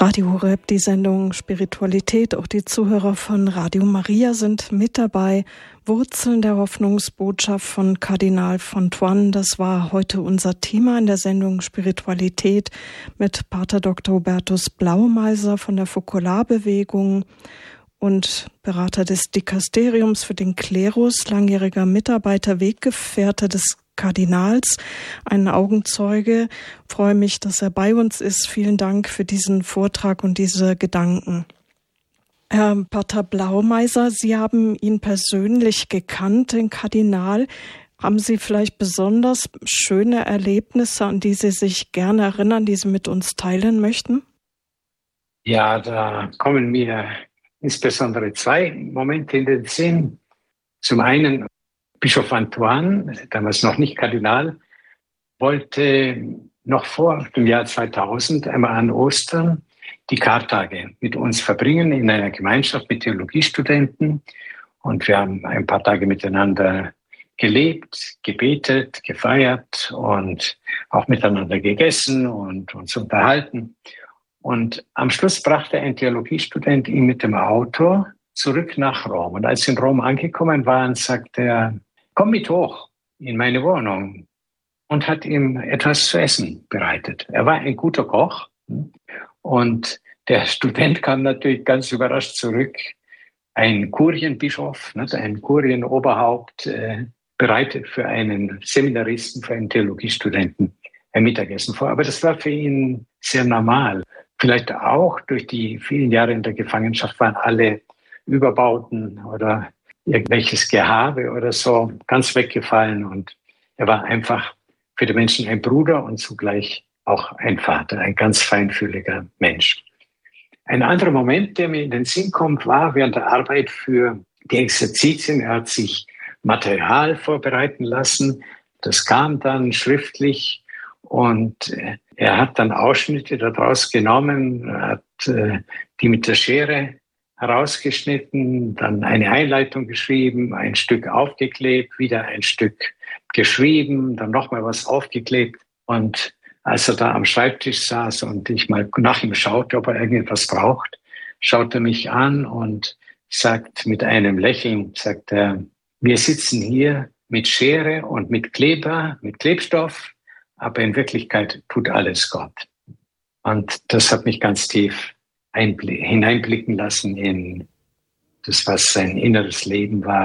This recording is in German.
Radio Horeb, die Sendung Spiritualität. Auch die Zuhörer von Radio Maria sind mit dabei. Wurzeln der Hoffnungsbotschaft von Kardinal Fontoine. Das war heute unser Thema in der Sendung Spiritualität mit Pater Dr. Hubertus Blaumeiser von der Fokularbewegung und Berater des Dikasteriums für den Klerus, langjähriger Mitarbeiter, Weggefährte des Kardinals, ein Augenzeuge. Ich freue mich, dass er bei uns ist. Vielen Dank für diesen Vortrag und diese Gedanken. Herr Pater Blaumeiser, Sie haben ihn persönlich gekannt, den Kardinal. Haben Sie vielleicht besonders schöne Erlebnisse, an die Sie sich gerne erinnern, die Sie mit uns teilen möchten? Ja, da kommen mir insbesondere zwei Momente in den Sinn. Zum einen, Bischof Antoine, damals noch nicht Kardinal, wollte noch vor dem Jahr 2000 einmal an Ostern die Kartage mit uns verbringen in einer Gemeinschaft mit Theologiestudenten. Und wir haben ein paar Tage miteinander gelebt, gebetet, gefeiert und auch miteinander gegessen und uns unterhalten. Und am Schluss brachte ein Theologiestudent ihn mit dem Auto zurück nach Rom. Und als sie in Rom angekommen waren, sagte er: Komm mit hoch in meine Wohnung, und hat ihm etwas zu essen bereitet. Er war ein guter Koch und der Student kam natürlich ganz überrascht zurück. Ein Kurienbischof, ein Kurienoberhaupt, bereitet für einen Seminaristen, für einen Theologiestudenten ein Mittagessen vor. Aber das war für ihn sehr normal. Vielleicht auch durch die vielen Jahre in der Gefangenschaft waren alle Überbauten oder irgendwelches Gehabe oder so ganz weggefallen, und er war einfach für die Menschen ein Bruder und zugleich auch ein Vater, ein ganz feinfühliger Mensch. Ein anderer Moment, der mir in den Sinn kommt, war während der Arbeit für die Exerzitien. Er hat sich Material vorbereiten lassen, das kam dann schriftlich, und er hat dann Ausschnitte daraus genommen, hat die mit der Schere herausgeschnitten, dann eine Einleitung geschrieben, ein Stück aufgeklebt, wieder ein Stück geschrieben, dann nochmal was aufgeklebt. Und als er da am Schreibtisch saß und ich mal nach ihm schaute, ob er irgendetwas braucht, schaut er mich an und sagt mit einem Lächeln, sagt er: Wir sitzen hier mit Schere und mit Kleber, mit Klebstoff, aber in Wirklichkeit tut alles Gott. Und das hat mich ganz tief hineinblicken lassen in das, was sein inneres Leben war.